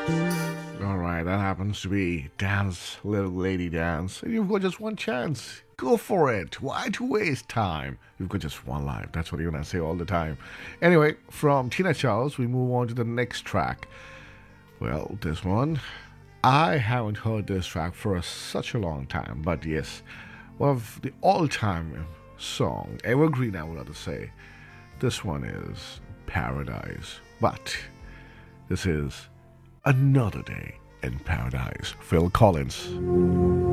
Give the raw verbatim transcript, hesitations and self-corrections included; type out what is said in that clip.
All right, that happens to be Dance, Little Lady Dance. And you've got just one chance. Go for it. Why to waste time? You've got just one life. That's what you're going to say all the time. Anyway, from Tina Charles, we move on to the next track. Well, this one, I haven't heard this track for a, such a long time, but yes, one of the all time song, evergreen, I would have to say. This one is Paradise. But this is Another Day in Paradise. Phil Collins.